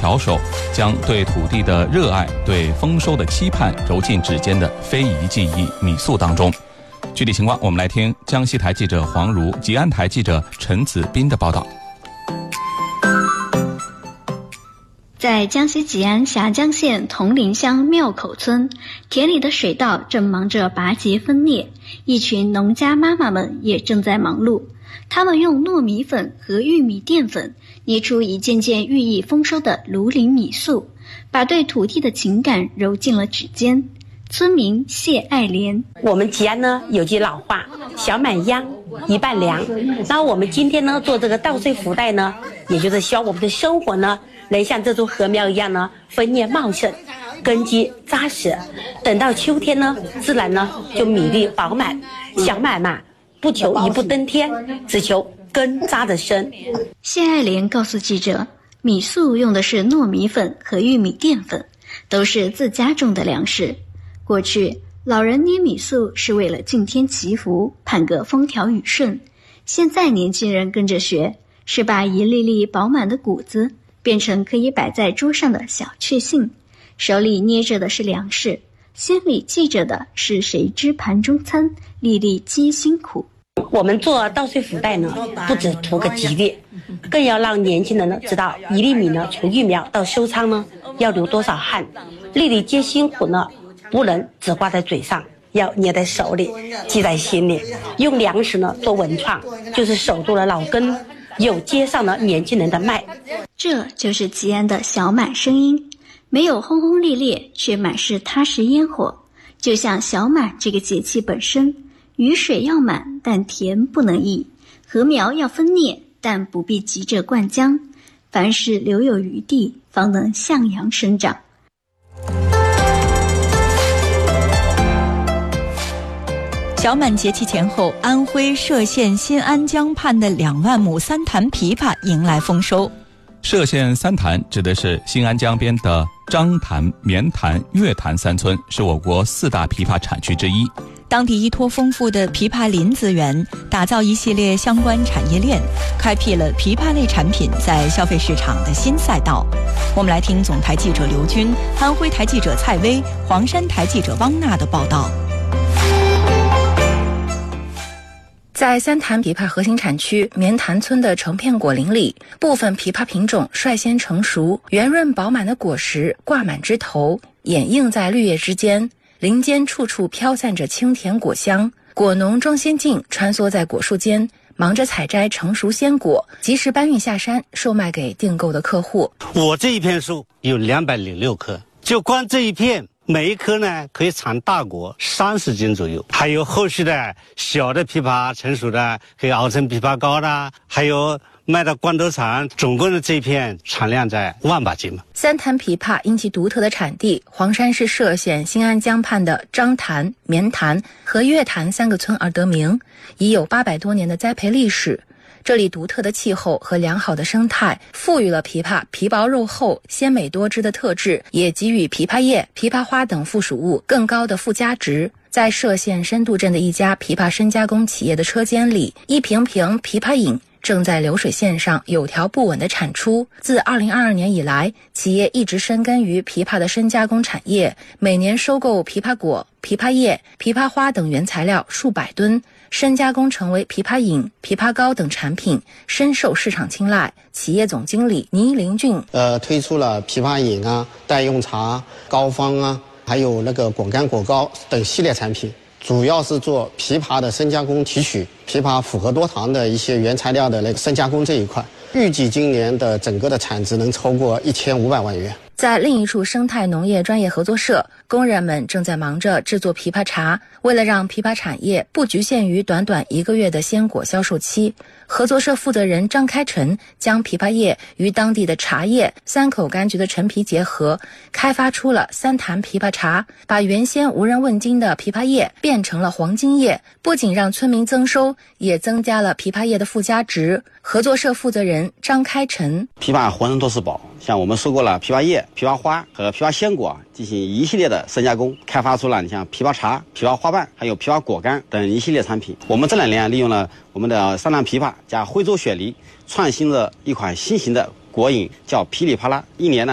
调手，将对土地的热爱、对丰收的期盼揉进指尖的非遗技艺米塑当中。具体情况，我们来听江西台记者黄如、吉安台记者陈子斌的报道。 在江西吉安峡江县铜陵乡庙口村，田里的水稻正忙着拔节分裂，一群农家妈妈们也正在忙碌。他们用糯米粉和玉米淀粉捏出一件件寓意丰收的庐陵米塑，把对土地的情感揉进了指尖。村民谢爱莲： 我们吉安呢有句老话，小满秧一半粮。那我们今天呢做这个稻穗福袋呢，也就是希望我们的生活呢能像这株禾苗一样呢，分叶茂盛，根基扎实。等到秋天呢，自然呢就米粒饱满。想买嘛，不求一步登天，只求根扎得深。 谢爱莲告诉记者，米塑用的是糯米粉和玉米淀粉，都是自家种的粮食。过去老人捏米塑是为了敬天祈福，盼个风调雨顺。现在年轻人跟着学，是把一粒粒饱满的谷子变成可以摆在桌上的小确幸，手里捏着的是粮食，心里记着的是谁知盘中餐，粒粒皆辛苦。 我们做稻穗福袋呢，不只图个吉利，更要让年轻人呢知道一粒米呢从育苗到收仓呢要流多少汗，粒粒皆辛苦呢不能只挂在嘴上，要捏在手里，记在心里。用粮食呢做文创，就是守住了老根，又接上了年轻人的脉。 这就是吉安的小满声音，没有轰轰烈烈，却满是踏实烟火。就像小满这个节气本身，雨水要满，但田不能溢；禾苗要分裂，但不必急着灌浆。凡事留有余地，方能向阳生长。 小满节气前后，安徽歙县新安江畔的2万亩三潭枇杷迎来丰收。 歙县三潭指的是新安江边的张潭、绵潭、月潭3村，是我国4大枇杷产区之一。 当地依托丰富的枇杷林资源，打造一系列相关产业链，开辟了枇杷类产品在消费市场的新赛道。我们来听总台记者刘军、安徽台记者蔡薇、黄山台记者汪娜的报道。 在三潭枇杷核心产区绵潭村的成片果林里，部分枇杷品种率先成熟，圆润饱满的果实挂满枝头，掩映在绿叶之间。林间处处飘散着清甜果香，果农庄先进穿梭在果树间，忙着采摘成熟鲜果，及时搬运下山，售卖给订购的客户。 我这一片树有206棵，就光这一片，每一颗呢可以产大果30斤左右，还有后续的小的枇杷成熟的可以熬成枇杷膏的，还有卖到光头厂，总共的这一片产量在1万把斤嘛。 三潭枇杷因其独特的产地，黄山市歙县新安江畔的张潭、绵潭和月潭3个村而得名，已有800多年的栽培历史。这里独特的气候和良好的生态，赋予了枇杷皮薄肉厚、鲜美多汁的特质，也给予枇杷叶、枇杷花等附属物更高的附加值。在歙县深度镇的一家枇杷深加工企业的车间里，一瓶瓶枇杷饮正在流水线上有条不紊地产出。自2022年以来，企业一直深耕于枇杷的深加工产业，每年收购枇杷果、枇杷叶、枇杷花等原材料数百吨，深加工成为枇杷饮、枇杷膏等产品，深受市场青睐。企业总经理倪林俊推出了枇杷饮啊、代用茶、膏方啊，还有那个果干果膏等系列产品，主要是做枇杷的深加工提取，枇杷复合多糖的一些原材料的那个深加工这一块，预计今年的整个的产值能超过1500万元。 在另一处生态农业专业合作社，工人们正在忙着制作枇杷茶。为了让枇杷产业不局限于短短1个月的鲜果销售期，合作社负责人张开成将枇杷叶与当地的茶叶、3口柑橘的陈皮结合，开发出了三潭枇杷茶，把原先无人问津的枇杷叶变成了黄金叶，不仅让村民增收，也增加了枇杷叶的附加值。合作社负责人张开成： 枇杷活人多是宝，像我们收购了枇杷叶、枇杷花和枇杷鲜果，进行一系列的深加工，开发出了你像枇杷茶、枇杷花瓣还有枇杷果干等一系列产品。我们这2年利用了我们的三潭枇杷加徽州雪梨，创新了一款新型的果饮，叫噼里啪啦，一年呢